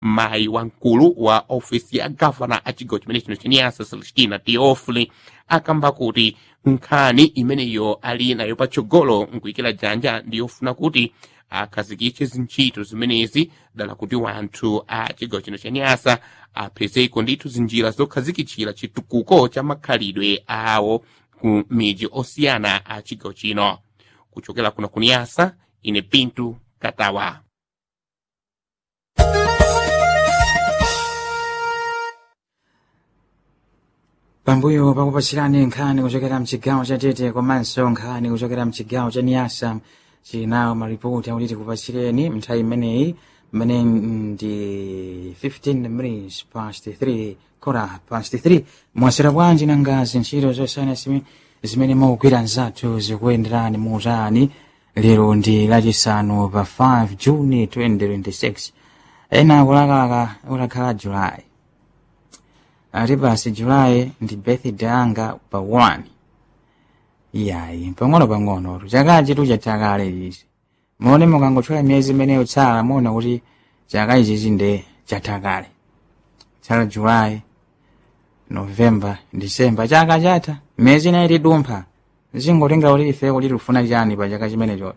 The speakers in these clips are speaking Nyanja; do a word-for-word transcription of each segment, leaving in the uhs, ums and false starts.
mayi wamkulu wa ofisi ya gavana a chigawo chimene chino cha Niassa Celestina Teofili akamba kuti nkhani imeneyo ali nayo patsogolo nkuyikira dzanja ndiyofuna kuti akhazikitse zintchito zimenezi dala kuti wanthu a chigawo chino cha Niassa apezeko ndithu zinjira zokhazikitsira chitukuko cha makhalidwe awo ku miji osiyana a chigawo chino. Kuchokera kuno ku Niassa, ine Pinto Katawa. Pambuyo pakupatsirani nkhani kuchokera mchigawo cha Tete komanso nkhani kuchokera mchigawo cha Niassa chinawo maripoti akuti tikupatsireni mnthawi imeneyi mmene ndi fifteen minutes past three kora past three mwasera bwanji nangazi ntchito zosiyana zimene mukugwira nzathu zikuyenderani muutani. Lero ndi lachisanu pa five June twenty twenty-six ena kulakalaka ulakhala July ati basi July ndi birthday yanga pa one yayi pang'ono pang'ono chaka chitu chatakale ichi mone mukangotchula miyezi imene yotsala muona kuti chaka ichi nde chatakale tsala July November December chaka chatha miyezi inayi tidumpha zingotenga kuti ife kuti tifuna chani pa chaka chimenecho.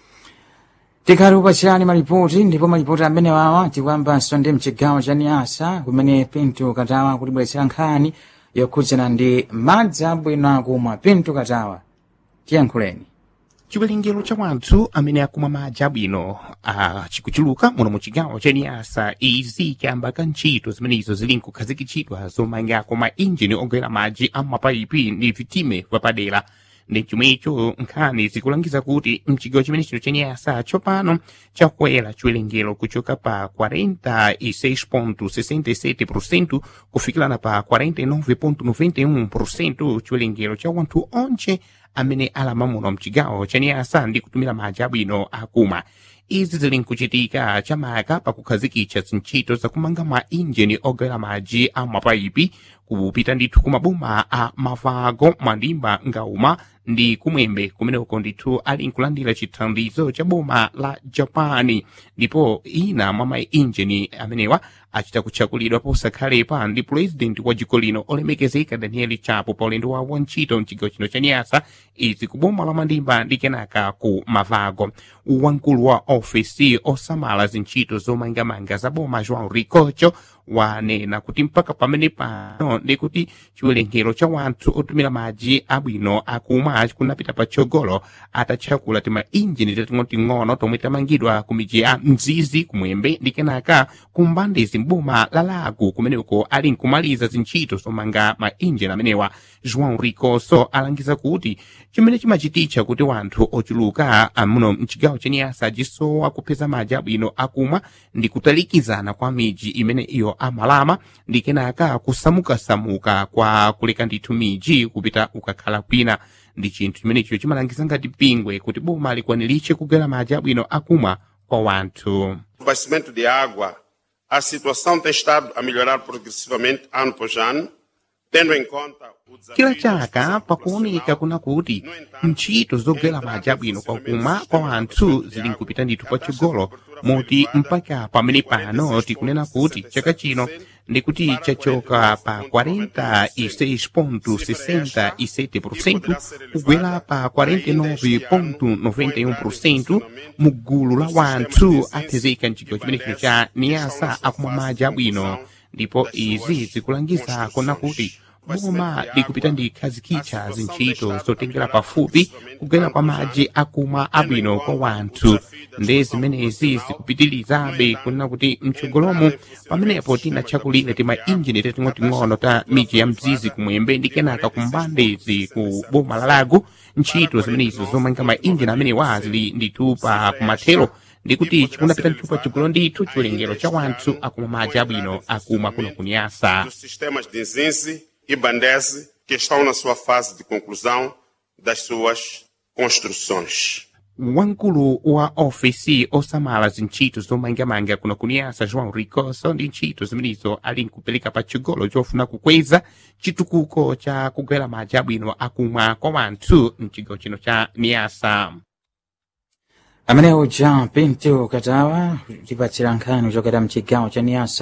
Tikali kupatsirani maripoti ndipo maripoti amene wawa tikuyambanso ndi mchigawo cha Niassa kumene Pinto Katawa kutibweretsera nkhani yokhudzana ndi madzi abwino akumwa. Pinto Katawa tiyankhuleni. Chiwerengero cha wanthu amene akumwa madzi abwino chikuchuluka muno mu chigawo cha Niassa. Izi chiyamba ka ntchito zimenezo zili nkukhazikitsidwa zomangako ma injini ogwera madzi a mapayipi ndi vitime papadera. Ndi chomwecho nkhani zikulangiza kuti mchigawo chimene chino cha Niassa tsopano chakwera chiwerengero kuchoka pa quarenta e seis ponto sessenta e sete por cento kufikirana pa quarenta e nove ponto noventa e um por cento chiwerengero cha wanthu onse amene alama muno mchigawo cha Niassa ndi kutumira madzi abwino akumwa. Izi zili nkuchitika chamaka pakukhazikitsa zintchito zakumanga ma injini ogwera madzi a mapayipi kupita ndithu kumaboma a Mavago, Mandimba, Ngauma ndi Kumwembe kumeneko ndithu ali nkulandira chithandizo cha boma la Japani. Ndipo ina mwa ma injini amenewa achita kutchakulidwa posakhalepa ndi president wa dziko lino olemekezeka Daniel Chapo pa ulendo wawo ntchito mchigawo chino cha Niassa. Izi ku boma la Mandimba ndi kenaka ku Mavago. Wamkulu wa ofisi osamala zintchito zomangamanga za boma João Ricocho wanena kuti mpaka pamene pano ndi kuti chiwerengero cha wanthu otumira madzi abwino akumwa kunapita patsogolo atatchakula tima injini tating'onoting'ono tomwe tamangidwa ku miji ya Mzizi, Kumwembe ndi kenaka kumbandezi mboma la Lago kumeneko ali nkumaliza zintchito zomanga ma injini amenewa. João Ricocho alangiza kuti chimene chimachititcha kuti wanthu ochuluka muno mchigawo cha Niassa ajisowa kupeza madzi abwino akumwa ndi kutalikizana kwa miji imene iyo amalama ndi kenaka kusamukasamuka kwa kuleka ndithu miji kupita ukakhala kwina. Ndi chinthu chimenecho chimalangiza ngati pingwe kuti boma likwaniritche kugwera madzi abwino akumwa kwa wanthu. Abastecimento de água, a situação tem estado a melhorar progressivamente ano após ano, tendo em conta kila chaka pakuoneka kuna kuti ntchito zogwera madzi abwino kwakumwa kwa wanthu zili nkupita ndithu patsogolo moti mpaka pamene pano tikunena kuti chaka chino ndikuti chachoka pa quarenta e seis ponto sessenta e sete por cento kugwera pa quarenta e nove ponto noventa e um por cento mu gulu la wanthu athezeka mchigawo chimenecho cha Niassa akumwa madzi abwino. Ndipo izi zikulangiza kuna kuti boma likupita ndi khazikitsa zintchito zotengera pafupi kugwera kwa madzi akumwa abwino kwa wanthu. Ndi zimenezi zikupitirizabe kunena kuti mtsogolomo pamenepo tinatchakulira tima injini tating'onoting'ono ta miji ya Mzizi, Kumwembe ndi kenaka kumbandezi ku boma la Lago. Ntchito zimenezo zomanga ma injini amenewa zili ndithu pa kumathero ndikuti chikunapita ndithu patsogolo ndithu chiwerengero cha wanthu akumwa madzi abwino akumwa kuno ku Niassa. sistemas de Nzinzi e Bandeze que estão na sua fase de conclusão das suas construções. Wamkulu wa ofisi osamala zintchito zomangamanga kuno ku Niassa João Ricocho ndi ntchito zimenezo ali nkupeleka patsogolo chofuna kukweza chitukuko cha kugwera madzi abwino akumwa kwa wanthu mchigawo chino cha Niassa. Amene uja Pinto Katawa tipatsira nkhani kuchokera mchigawo cha Niassa.